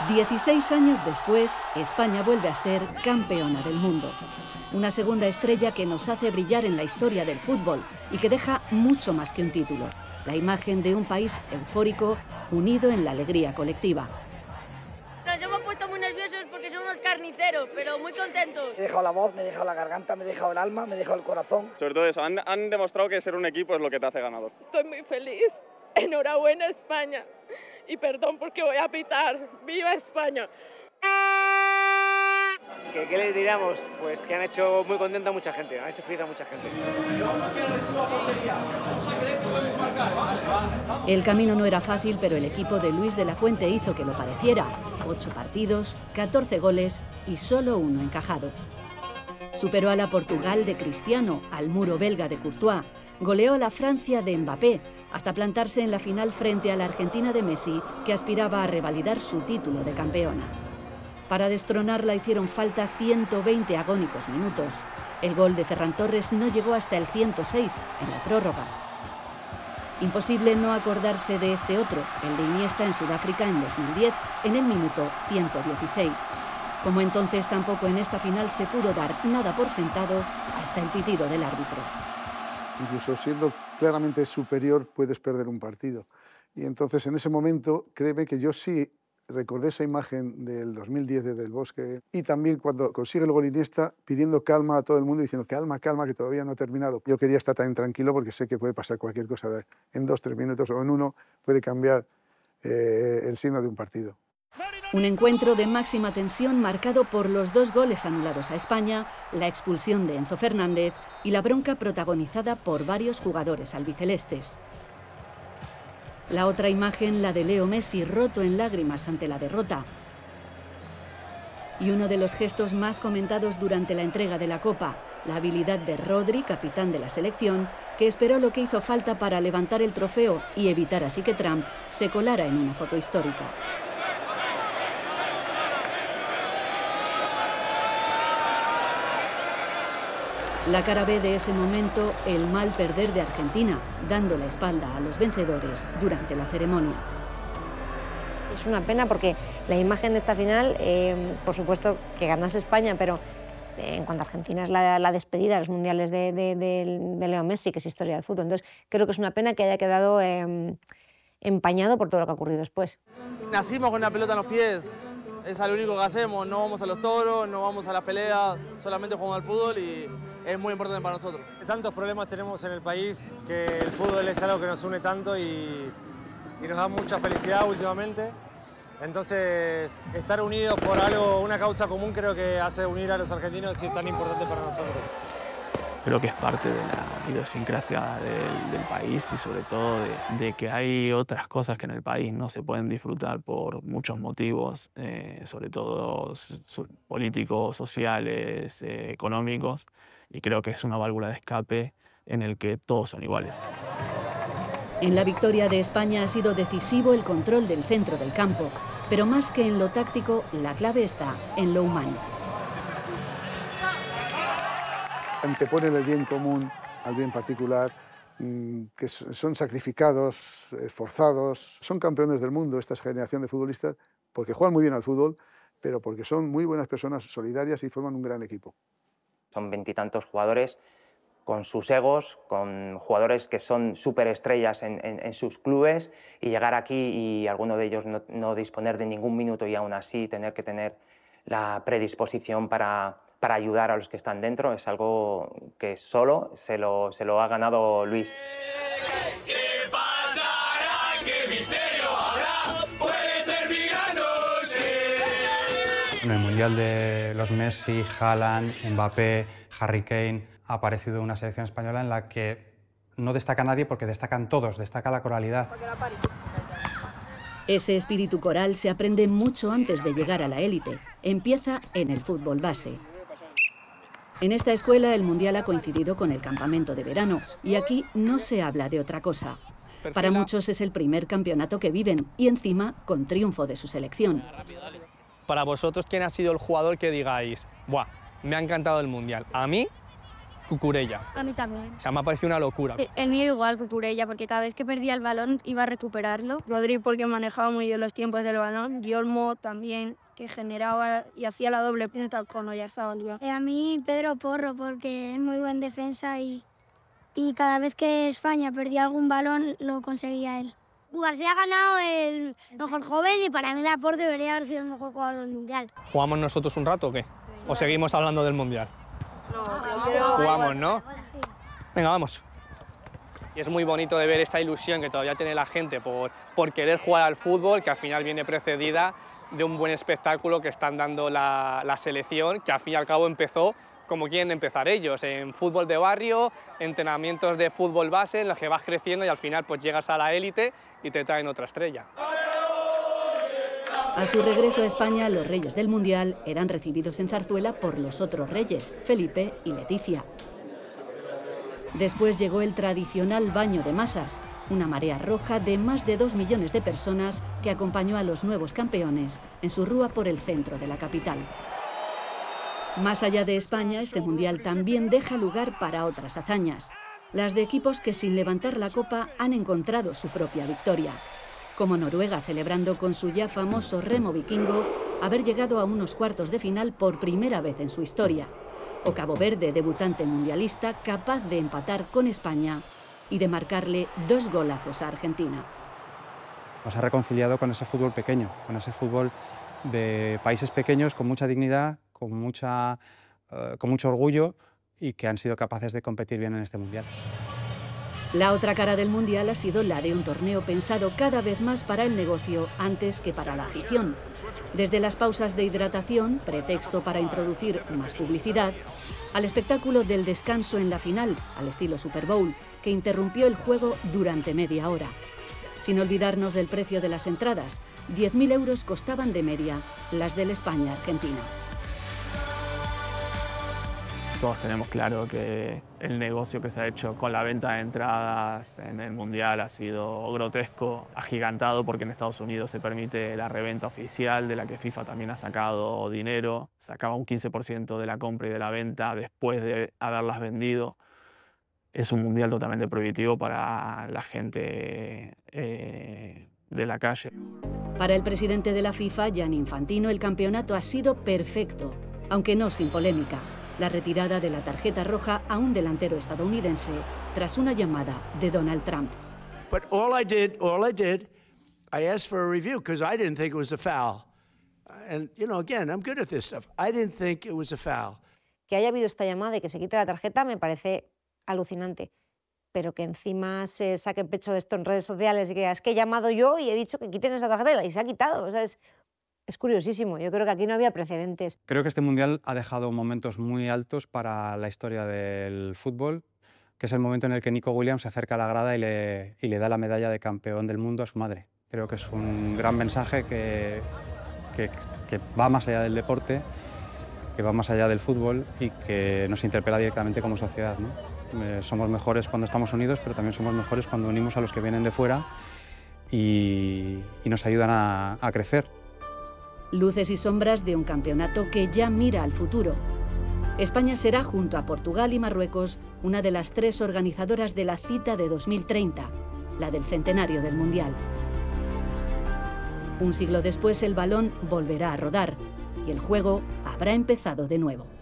16 años después, España vuelve a ser campeona del mundo. Una segunda estrella que nos hace brillar en la historia del fútbol y que deja mucho más que un título. La imagen de un país eufórico, unido en la alegría colectiva. Nos hemos puesto muy nerviosos porque son unos carniceros, pero muy contentos. Me he dejado la voz, me he dejado la garganta, me he dejado el alma, me he dejado el corazón. Sobre todo eso, han demostrado que ser un equipo es lo que te hace ganador. Estoy muy feliz. Enhorabuena, España. Y perdón porque voy a pitar. ¡Viva España! ¿Qué les diríamos? Pues que han hecho muy contenta a mucha gente, han hecho feliz a mucha gente. El camino no era fácil, pero el equipo de Luis de la Fuente hizo que lo pareciera. 8 partidos, 14 goles y solo 1 encajado. Superó a la Portugal de Cristiano, al muro belga de Courtois. Goleó a la Francia de Mbappé, hasta plantarse en la final frente a la Argentina de Messi, que aspiraba a revalidar su título de campeona. Para destronarla hicieron falta 120 agónicos minutos. El gol de Ferran Torres no llegó hasta el 106, en la prórroga. Imposible no acordarse de este otro, el de Iniesta en Sudáfrica en 2010, en el minuto 116. Como entonces, tampoco en esta final se pudo dar nada por sentado hasta el pitido del árbitro. Incluso siendo claramente superior puedes perder un partido. Y entonces en ese momento, créeme que yo sí recordé esa imagen del 2010 de Del Bosque y también cuando consigue el gol Iniesta pidiendo calma a todo el mundo diciendo calma, calma, que todavía no ha terminado. Yo quería estar tan tranquilo porque sé que puede pasar cualquier cosa en 2-3 minutos o en 1 puede cambiar el signo de un partido. Un encuentro de máxima tensión marcado por los 2 goles anulados a España, la expulsión de Enzo Fernández y la bronca protagonizada por varios jugadores albicelestes. La otra imagen, la de Leo Messi, roto en lágrimas ante la derrota. Y uno de los gestos más comentados durante la entrega de la Copa, la habilidad de Rodri, capitán de la selección, que esperó lo que hizo falta para levantar el trofeo y evitar así que Trump se colara en una foto histórica. La cara B de ese momento, el mal perder de Argentina, dando la espalda a los vencedores durante la ceremonia. Es una pena porque la imagen de esta final, por supuesto que ganase España, pero en cuanto a Argentina es la despedida de los mundiales de Leo Messi, que es historia del fútbol. Entonces creo que es una pena que haya quedado empañado por todo lo que ha ocurrido después. Nacimos con la pelota en los pies, es lo único que hacemos, no vamos a los toros, no vamos a las peleas, solamente jugamos al fútbol y es muy importante para nosotros. Tantos problemas tenemos en el país que el fútbol es algo que nos une tanto y nos da mucha felicidad últimamente. Entonces, estar unidos por algo, una causa común, creo que hace unir a los argentinos y es tan importante para nosotros. Creo que es parte de la idiosincrasia del país y sobre todo de que hay otras cosas que en el país no se pueden disfrutar por muchos motivos, sobre todo políticos, sociales, económicos, y creo que es una válvula de escape en el que todos son iguales. En la victoria de España ha sido decisivo el control del centro del campo, pero más que en lo táctico, la clave está en lo humano. Anteponen el bien común al bien particular, que son sacrificados, esforzados. Son campeones del mundo esta generación de futbolistas porque juegan muy bien al fútbol, pero porque son muy buenas personas, solidarias y forman un gran equipo. Son 20 y tantos jugadores con sus egos, con jugadores que son superestrellas en sus clubes y llegar aquí y alguno de ellos no disponer de ningún minuto y aún así tener que tener la predisposición para ayudar a los que están dentro es algo que solo se lo ha ganado Luis. ¿Qué pasará? ¿Qué misterio habrá? Puede ser mi gran noche. En el Mundial de los Messi, Haaland, Mbappé, Harry Kane, ha aparecido una selección española en la que no destaca nadie porque destacan todos, destaca la coralidad. Ese espíritu coral se aprende mucho antes de llegar a la élite. Empieza en el fútbol base. En esta escuela el Mundial ha coincidido con el campamento de verano y aquí no se habla de otra cosa. Para muchos es el primer campeonato que viven y encima con triunfo de su selección. Para vosotros, ¿quién ha sido el jugador que digáis, ¡buah, me ha encantado el Mundial? A mí, Cucurella. A mí también. O sea, me ha parecido una locura. El mío igual, Cucurella, porque cada vez que perdía el balón iba a recuperarlo. Rodri porque manejaba muy bien los tiempos del balón. Olmo también, que generaba y hacía la doble punta con Oyarzabal. A mí Pedro Porro, porque es muy buen defensa y cada vez que España perdía algún balón lo conseguía él. García ha ganado el mejor joven y para mí Laporte debería haber sido el mejor jugador del Mundial. ¿Jugamos nosotros un rato o qué? ¿O seguimos hablando del Mundial? No, jugamos, ¿no? Venga, vamos. Y es muy bonito de ver esa ilusión que todavía tiene la gente por querer jugar al fútbol, que al final viene precedida de un buen espectáculo que están dando la selección, que al fin y al cabo empezó como quieren empezar ellos, en fútbol de barrio, entrenamientos de fútbol base, en los que vas creciendo y al final pues llegas a la élite y te traen otra estrella. A su regreso a España, los reyes del Mundial eran recibidos en Zarzuela por los otros reyes, Felipe y Leticia. Después llegó el tradicional baño de masas, una marea roja de más de 2 millones de personas que acompañó a los nuevos campeones en su rúa por el centro de la capital. Más allá de España, este Mundial también deja lugar para otras hazañas, las de equipos que sin levantar la copa han encontrado su propia victoria, como Noruega celebrando con su ya famoso remo vikingo haber llegado a unos cuartos de final por primera vez en su historia, o Cabo Verde, debutante mundialista, capaz de empatar con España y de marcarle 2 golazos a Argentina. Nos ha reconciliado con ese fútbol pequeño, con ese fútbol de países pequeños con mucha dignidad, con mucho orgullo y que han sido capaces de competir bien en este Mundial. La otra cara del Mundial ha sido la de un torneo pensado cada vez más para el negocio antes que para la afición. Desde las pausas de hidratación, pretexto para introducir más publicidad, al espectáculo del descanso en la final, al estilo Super Bowl, que interrumpió el juego durante media hora. Sin olvidarnos del precio de las entradas, 10.000 euros costaban de media las del España-Argentina. Todos tenemos claro que el negocio que se ha hecho con la venta de entradas en el Mundial ha sido grotesco, agigantado, porque en Estados Unidos se permite la reventa oficial, de la que FIFA también ha sacado dinero. Sacaba un 15% de la compra y de la venta después de haberlas vendido. Es un Mundial totalmente prohibitivo para la gente de la calle. Para el presidente de la FIFA, Gianni Infantino, el campeonato ha sido perfecto, aunque no sin polémica. La retirada de la tarjeta roja a un delantero estadounidense tras una llamada de Donald Trump. But all I did, I asked for a review because I didn't think it was a foul. And you know, again, I'm good at this stuff. I didn't think it was a foul. Que haya habido esta llamada y que se quite la tarjeta me parece alucinante, pero que encima se saque pecho de esto en redes sociales y que es que he llamado yo y he dicho que quiten esa tarjeta y se ha quitado. O sea, es curiosísimo. Yo creo que aquí no había precedentes. Creo que este Mundial ha dejado momentos muy altos para la historia del fútbol, que es el momento en el que Nico Williams se acerca a la grada y le da la medalla de campeón del mundo a su madre. Creo que es un gran mensaje que va más allá del deporte, que va más allá del fútbol y que nos interpela directamente como sociedad, ¿no? Somos mejores cuando estamos unidos, pero también somos mejores cuando unimos a los que vienen de fuera y nos ayudan a crecer. Luces y sombras de un campeonato que ya mira al futuro. España será, junto a Portugal y Marruecos, una de las 3 organizadoras de la cita de 2030, la del centenario del Mundial. Un siglo después, el balón volverá a rodar y el juego habrá empezado de nuevo.